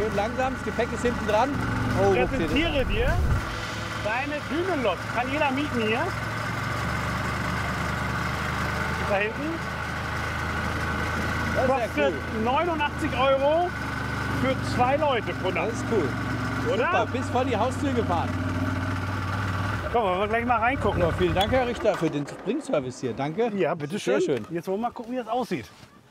schön langsam. Das Gepäck ist hinten dran. Oh, ich präsentiere dir deine Dünenlok. Kann jeder mieten hier. Da hinten. Das ist Kostet ja cool. 89 € für 2 Leute pro Nacht. Das ist cool. Oder? Super, bis vor die Haustür gefahren. Komm, wollen wir gleich mal reingucken. Ja, vielen Dank, Herr Richter, für den Springservice hier. Danke. Ja, bitteschön. Sehr schön. Jetzt wollen wir mal gucken, wie das aussieht.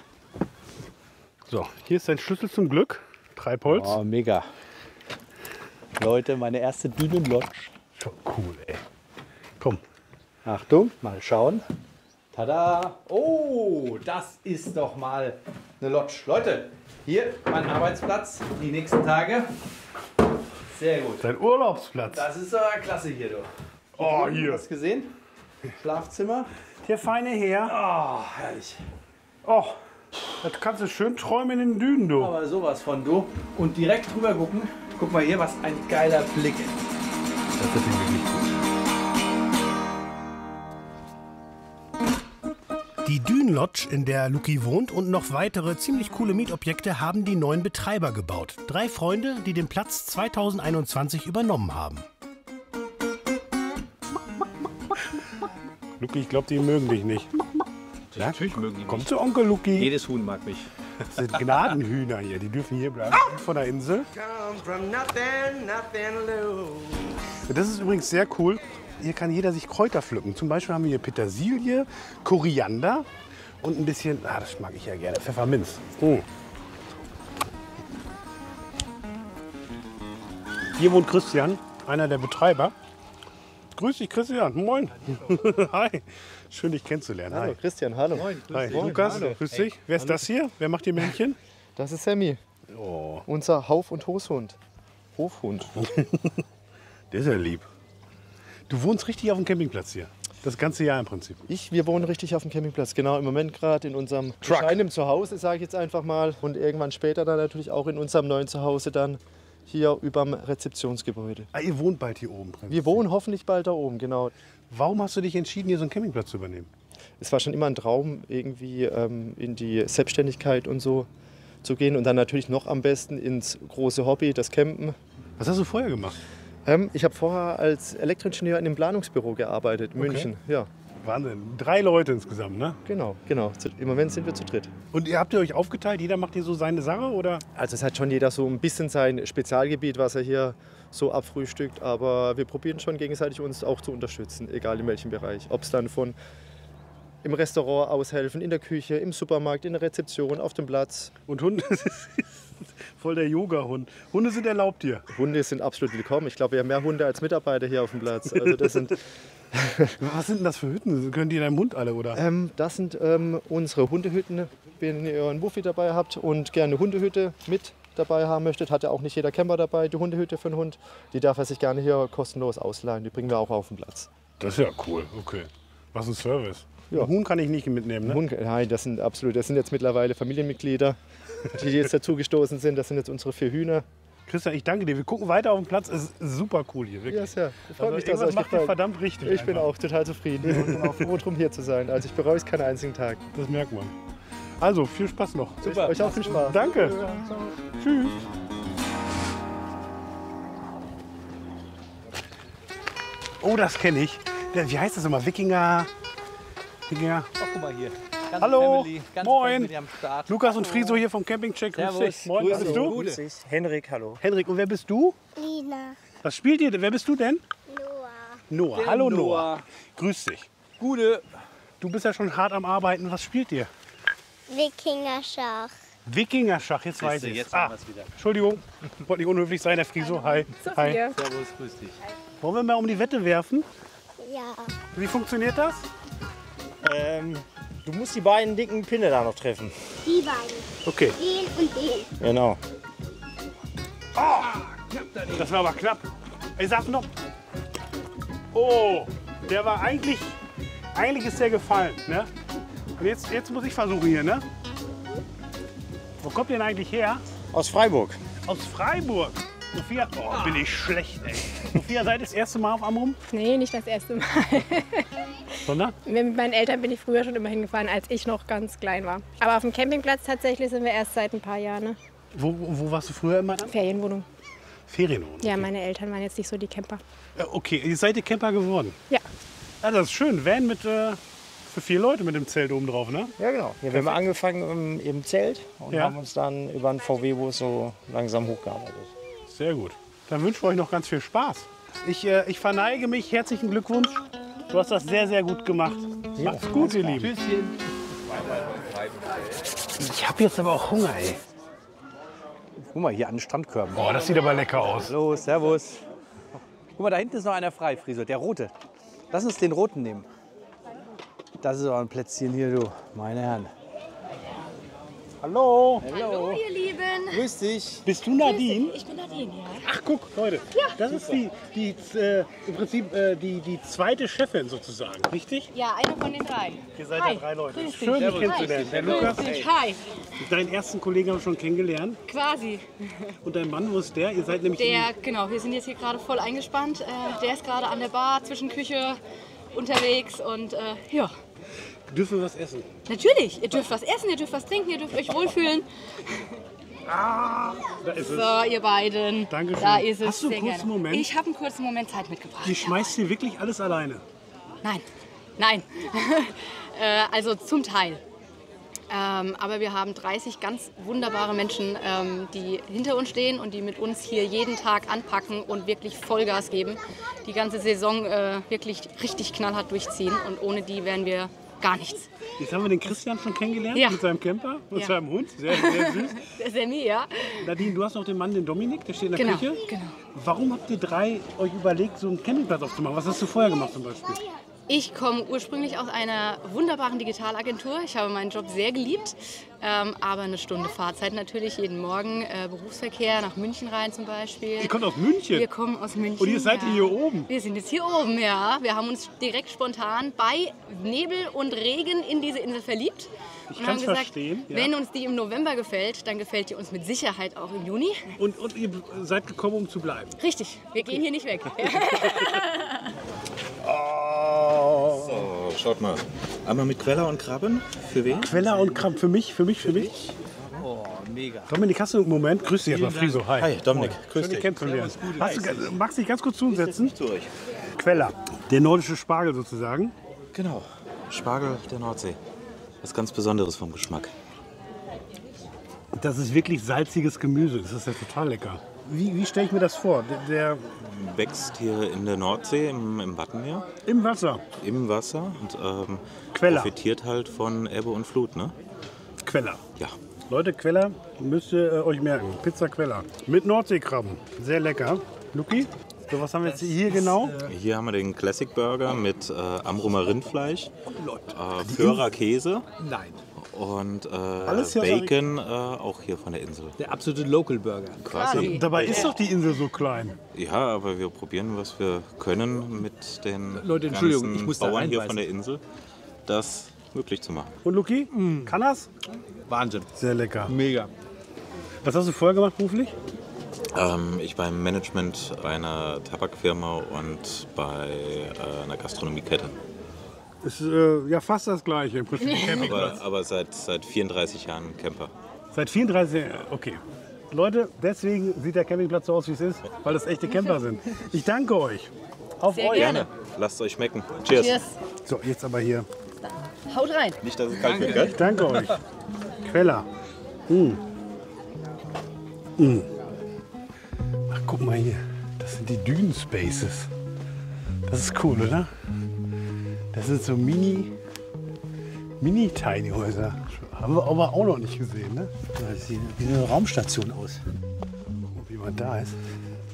So, hier ist dein Schlüssel zum Glück. Treibholz. Oh, mega. Leute, meine erste Dünenlodge. Schon cool, ey. Komm. Achtung, mal schauen. Tada! Oh, das ist doch mal eine Lodge. Leute, hier mein Arbeitsplatz die nächsten Tage. Sehr gut. Dein Urlaubsplatz. Das ist aber klasse hier, du. Oh, Hast hier. du das gesehen? Schlafzimmer. Der feine Herr. Oh, herrlich. Oh, das kannst du schön träumen in den Dünen, du. Aber sowas von, du. Und direkt drüber gucken. Guck mal hier, was ein geiler Blick. Das ist wirklich gut. Die Dünenlodge, in der Luki wohnt, und noch weitere ziemlich coole Mietobjekte haben die neuen Betreiber gebaut. 3 Freunde, die den Platz 2021 übernommen haben. Luki, ich glaube, die mögen dich nicht. Ja? Natürlich mögen die Komm mich. zu Onkel Luki. Jedes Huhn mag mich. Das sind Gnadenhühner hier, die dürfen hier bleiben. Von der Insel. Das ist übrigens sehr cool. Hier kann jeder sich Kräuter pflücken. Zum Beispiel haben wir hier Petersilie, Koriander und ein bisschen, das mag ich ja gerne, Pfefferminz. Hier wohnt Christian, einer der Betreiber. Grüß dich, Christian. Moin. Hi. Schön, dich kennenzulernen. Hallo Hi. Christian, hallo. Moin, grüß Hi. dich. Lukas, Hallo. grüß dich. Wer ist das hier? Wer macht die Männchen? Das ist Sammy, Oh, unser Hauf- und Hofhund. Hofhund. der ist ja lieb. Du wohnst richtig auf dem Campingplatz hier. Das ganze Jahr im Prinzip. Wir wohnen richtig auf dem Campingplatz, genau im Moment gerade in unserem Truck. bescheidenen Zuhause, sage ich jetzt einfach mal. Und irgendwann später dann natürlich auch in unserem neuen Zuhause dann hier überm Rezeptionsgebäude. Ah, ihr wohnt bald hier oben. Prinzip. Wir wohnen hoffentlich bald da oben, genau. Warum hast du dich entschieden, hier so einen Campingplatz zu übernehmen? Es war schon immer ein Traum, irgendwie in die Selbstständigkeit und so zu gehen. Und dann natürlich noch am besten ins große Hobby, das Campen. Was hast du vorher gemacht? Ich habe vorher als Elektroingenieur in einem Planungsbüro gearbeitet, in München. Ja, Wahnsinn. 3 Leute insgesamt, ne? genau. Im Moment sind wir zu dritt. Und ihr habt ihr euch aufgeteilt? Jeder macht hier so seine Sache, oder? Also es hat schon jeder so ein bisschen sein Spezialgebiet, was er hier so abfrühstückt. Aber wir probieren schon gegenseitig uns auch zu unterstützen, egal in welchem Bereich. Ob es dann von im Restaurant aushelfen, in der Küche, im Supermarkt, in der Rezeption, auf dem Platz. Und Hunde, das ist voll der Yoga-Hund. Hunde sind erlaubt hier. Hunde sind absolut willkommen. Ich glaube, wir haben mehr Hunde als Mitarbeiter hier auf dem Platz. Also das sind, Was sind denn das für Hütten? Können die in deinem Hund alle, oder? das sind unsere Hundehütten. Wenn ihr einen Wuffi dabei habt und gerne eine Hundehütte mit dabei haben möchtet, hat ja auch nicht jeder Camper dabei. Die Hundehütte für einen Hund, die darf er sich gerne hier kostenlos ausleihen. Die bringen wir auch auf den Platz. Das ist ja cool. Okay. Was ein Service. Ja. Ein Huhn kann ich nicht mitnehmen, ne? Hund, nein, das sind jetzt mittlerweile Familienmitglieder, die jetzt dazugestoßen sind. Das sind jetzt unsere 4 Hühner. Christian, ich danke dir. Wir gucken weiter auf den Platz. Es ist super cool hier, wirklich. Ja, sehr. Freut mich, dass es irgendwas euch macht dir gefällt. verdammt richtig. Ich bin einfach. auch total zufrieden und bin auch froh drum hier zu sein. Also ich bereue es keinen einzigen Tag. Das merkt man. Also, viel Spaß noch. Super. Euch auch viel Spaß. Danke. Tschüss. Oh, das kenne ich. Wie heißt das immer? Wikinger. Ach, guck mal hier. Ganze Hallo. Family, ganze Moin. Family am Start. Lukas und Friso hier vom Campingcheck. Grüß Servus. dich. Moin, Grüß wer bist dich. du? Gute. Henrik, hallo. Henrik, und wer bist du? Lina, Was spielt ihr denn? Wer bist du denn? Noah, Noah. Der Hallo Noah. Noah. Grüß dich. Gute. Du bist ja schon hart am Arbeiten. Was spielt ihr? Wikingerschach. Wikingerschach, jetzt weiß Siehste, ich jetzt es. haben wir's wieder. Entschuldigung, wollte nicht unhöflich sein, der Friso. Hi. Hi. Servus, grüß dich. Wollen wir mal um die Wette werfen? Ja, Wie funktioniert das? Du musst die beiden dicken Pinne da noch treffen. die beiden. Okay. Den und den. Genau. Das war aber knapp. Ich sag noch. Oh, der war eigentlich ist der gefallen, ne? Und jetzt muss ich versuchen hier, ne? Wo kommt ihr denn eigentlich her? Aus Freiburg. Aus Freiburg. Sophia, oh, bin ich schlecht, ey. Sophia, seid ihr das erste Mal auf Amrum? Nee, nicht das erste Mal. Sondern? Mit meinen Eltern bin ich früher schon immer hingefahren, als ich noch ganz klein war. Aber auf dem Campingplatz tatsächlich sind wir erst seit ein paar Jahren. Ne? Wo warst du früher immer dann? Ferienwohnung. Ferienwohnung. Ja, meine Eltern waren jetzt nicht so die Camper. Okay, ihr seid ihr Camper geworden? Ja. Ja, das ist schön. Van mit, für 4 Leute mit dem Zelt oben drauf, ne? Ja, genau. Ja, wir haben angefangen im Zelt und Ja. haben uns dann über einen VW-Bus so langsam hochgearbeitet. Sehr gut. Dann wünschen wir euch noch ganz viel Spaß. Ich verneige mich. Herzlichen Glückwunsch. Du hast das sehr, sehr gut gemacht. Macht's gut, ihr Lieben. Ich habe jetzt aber auch Hunger, ey. Guck mal, hier an den Strandkörben. Boah, das sieht aber lecker aus. Hallo, servus. Guck mal, da hinten ist noch einer frei, Friso, der rote. Lass uns den roten nehmen. Das ist auch ein Plätzchen hier, du, meine Herren. Hallo. Hallo, ihr Lieben. Grüß dich. Bist du Nadine? Ich bin Nadine, ja. Ach, guck, Leute. Das ist im Prinzip die zweite Chefin sozusagen, richtig? Ja, eine von den 3. Ihr seid Hi. ja 3 Leute. Grüß dich. Schön, dich kennenzulernen. Der Lukas, Grüß dich. Hi. deinen ersten Kollegen haben wir schon kennengelernt. Quasi. Und dein Mann, wo ist der? Ihr seid nämlich Genau, wir sind jetzt hier gerade voll eingespannt. Der ist gerade an der Bar zwischen Küche unterwegs und ja. Dürfen wir was essen? Natürlich, ihr dürft was essen, ihr dürft was trinken, ihr dürft euch wohlfühlen. Da ist es. So, ihr beiden. Dankeschön. Da ist es. Hast du einen sehr kurzen gerne. Moment? Ich habe einen kurzen Moment Zeit mitgebracht. Die schmeißt hier wirklich alles alleine. Nein, nein. Also zum Teil. Aber wir haben 30 ganz wunderbare Menschen, die hinter uns stehen und die mit uns hier jeden Tag anpacken und wirklich Vollgas geben. Die ganze Saison wirklich richtig knallhart durchziehen und ohne die wären wir gar nichts. Jetzt haben wir den Christian schon kennengelernt Ja. mit seinem Camper und Ja. seinem Hund. Sehr, sehr süß. Der Sammy, ja. Nadine, du hast noch den Mann, den Dominik, der steht in der Genau, Küche. genau. Warum habt ihr 3 euch überlegt, so einen Campingplatz aufzumachen? Was hast du vorher gemacht zum Beispiel? Ich komme ursprünglich aus einer wunderbaren Digitalagentur. Ich habe meinen Job sehr geliebt, aber eine Stunde Fahrzeit natürlich jeden Morgen. Berufsverkehr nach München rein zum Beispiel. Ihr kommt aus München? Wir kommen aus München. Und ihr seid hier oben? Wir sind jetzt hier oben, ja. Wir haben uns direkt spontan bei Nebel und Regen in diese Insel verliebt. Ich Und haben kann's gesagt, verstehen, ja. wenn uns die im November gefällt, dann gefällt die uns mit Sicherheit auch im Juni. Und ihr seid gekommen, um zu bleiben? Richtig, wir gehen hier nicht weg. So, schaut mal. Einmal mit Queller und Krabben. Für wen? Queller und Kramp. Für mich. Oh, mega. Dominik, hast du einen Moment? Grüß dich erstmal, Friso. Hi. Hi, Dominik. Grüß Schön, dich dich. kennenzulernen. Magst du dich ganz kurz zu uns setzen? Zu euch. Queller, der nordische Spargel sozusagen. Genau. Spargel der Nordsee. Was ganz Besonderes vom Geschmack. Das ist wirklich salziges Gemüse. Das ist ja total lecker. Wie stelle ich mir das vor? Der Wächst hier in der Nordsee, im Wattenmeer, im Wasser. im Wasser und Queller. profitiert halt von Ebbe und Flut, ne? Queller. Ja. Leute, Queller müsst ihr euch merken. Pizza Queller. Mit Nordseekrabben. Sehr lecker. Luki, so was haben wir jetzt hier genau? Hier haben wir den Classic Burger mit Amrumer Rindfleisch, Föhrer Käse Nein, und Alles hier aus Bacon, auch hier von der Insel. der absolute Local Burger. Quasi. Dabei ist doch die Insel so klein. Ja, aber wir probieren, was wir können mit den Leute, Entschuldigung, ganzen ich muss da Bauern hier reinbeißen. von der Insel, das möglich zu machen. Und Luki, kann das? Wahnsinn. Sehr lecker. Mega. Was hast du vorher gemacht beruflich? Ich beim Management einer Tabakfirma und bei einer Gastronomiekette. Ist ja fast das Gleiche im Prinzip. Aber seit 34 Jahren Camper. Seit 34 Jahren. Okay. Leute, deswegen sieht der Campingplatz so aus, wie es ist, weil das echte Camper sind. Ich danke euch. Auf Sehr euch. gerne. Lasst es euch schmecken. Cheers. Cheers. So, jetzt aber hier. Haut rein. Nicht, dass es kalt wird, gell? Ich danke euch. Queller. Ach, guck mal hier. Das sind die Dünen Spaces. Das ist cool, oder? Das sind so Mini-Tiny-Häuser. Haben wir aber auch noch nicht gesehen, ne? Das sieht wie eine Raumstation aus. Gucken, wie man da ist.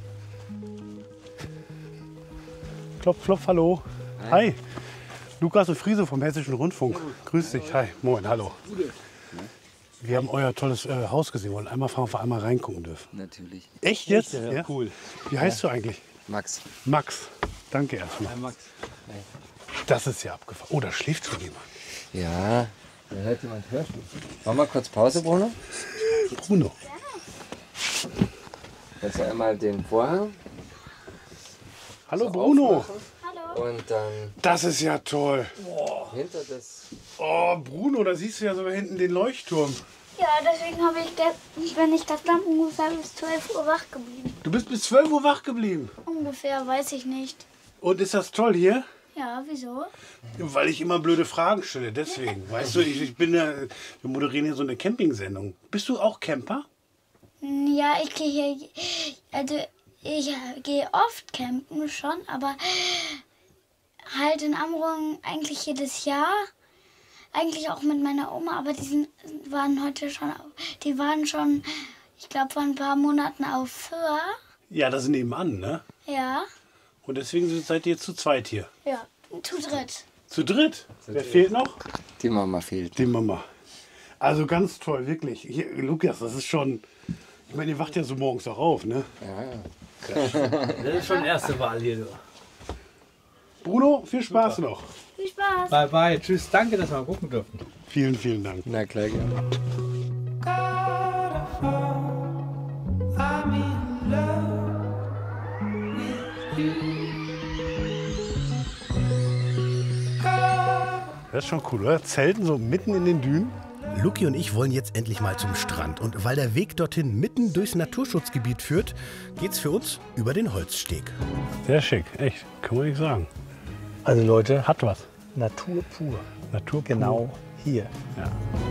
Klopf, klopf, hallo. Hi. Lukas und Friso vom Hessischen Rundfunk. Grüß dich. Hi. Moin, hallo. Wir haben euer tolles Haus gesehen. Wollen einmal fragen, ob wir einmal reingucken dürfen. Natürlich. Echt jetzt? Ja, cool. Wie heißt du eigentlich? Max. Max. Danke erstmal. Max. Das ist ja abgefahren. Oh, da schläft schon jemand. Ja, da hört jemand Hörspiel. Machen wir kurz Pause, Bruno? Bruno. Jetzt einmal den Vorhang. Hallo so Bruno. aufmachen. Und dann Das ist ja toll. hinter das. Oh, Bruno, da siehst du ja sogar hinten den Leuchtturm. Ja, deswegen bin ich gestern ungefähr bis 12 Uhr wach geblieben. Du bist bis 12 Uhr wach geblieben. Ungefähr, weiß ich nicht. Und ist das toll hier? Ja, wieso? Weil ich immer blöde Fragen stelle, deswegen. Weißt du, wir moderieren hier so eine Campingsendung. Bist du auch Camper? Ja, ich gehe oft campen schon, aber halt in Amrum eigentlich jedes Jahr. Eigentlich auch mit meiner Oma, aber die waren schon, ich glaube, vor ein paar Monaten auf Föhr. Ja, das ist nebenan, ne? Ja. Und deswegen seid ihr zu zweit hier. Ja, zu dritt. Zu dritt? Wer fehlt noch? Die Mama fehlt. Die Mama. Also ganz toll, wirklich. Hier, Lukas, das ist schon... Ich meine, ihr wacht ja so morgens auch auf, ne? Ja. Das ist schon erste Wahl hier. Du. Bruno, viel Spaß noch. Viel Spaß. Bye, bye. Tschüss. Danke, dass wir mal gucken durften. Vielen, vielen Dank. Na klar, gerne. Das ist schon cool, oder? Zelten so mitten in den Dünen. Luki und ich wollen jetzt endlich mal zum Strand. Und weil der Weg dorthin mitten durchs Naturschutzgebiet führt, geht's für uns über den Holzsteg. Sehr schick, echt. Kann man nicht sagen. Also Leute, hat was. Natur pur. Natur pur. Genau hier. Ja.